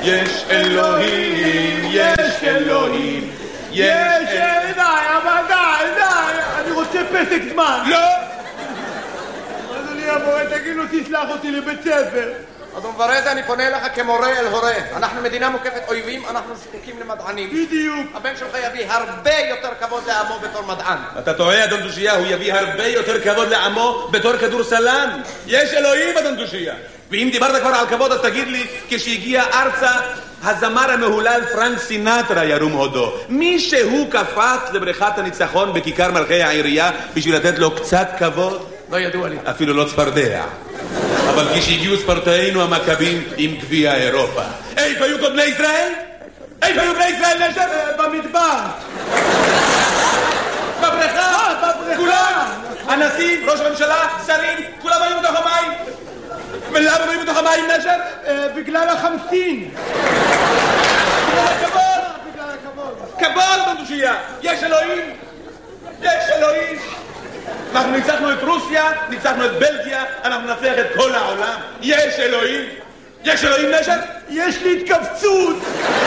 יש אלוהים, יש אלוהים, יש אלוהים. די, אבל די, אני רוצה פסק זמן. לא! אדוני המורה, תגיד לו תשלח אותי לבית ספר. אדון ורדה, אני פונה אליך כמורה אל הורה. אנחנו מדינה מוקפת אויבים, אנחנו זקוקים למדענים. בדיוק. הבן שלך יביא הרבה יותר כבוד לעמו בתור מדען. אתה טועה, אדון דושיה, הוא יביא הרבה יותר כבוד לעמו בתור כדורסלן. יש אלוהים, אדון דושיה. ואם דיברת כבר על כבוד, אז תגיד לי, כשהגיע ארצה, הזמר המהולל פרנק סינטרה ירום הודו. מי שהוא קפץ לבריכת הניצחון בכיכר מלכי העירייה בשביל לתת לו קצת כבוד? לא ידוע לי. אפילו לא צפרדע. אבל כשהגיעו ספורטאינו המכבים עם גביע אירופה. איפה היו כל בני ישראל? איפה היו בני ישראל נשב? במדבר. בבריכה? כולם? הנשיא, ראש הממשלה, שרים, כולם היו בתוך המים. ולמה היו בתוך המים נשב? בגלל החמסין. בגלל הכבוד. בגלל הכבוד. כבוד בדושייה. יש אלוהים. יש אלוהים. אנחנו ניצחנו את רוסיה, ניצחנו את בלגיה, אנחנו נצליח את כל העולם. יש אלוהים. יש אלוהים נשב? יש לי התכווצות.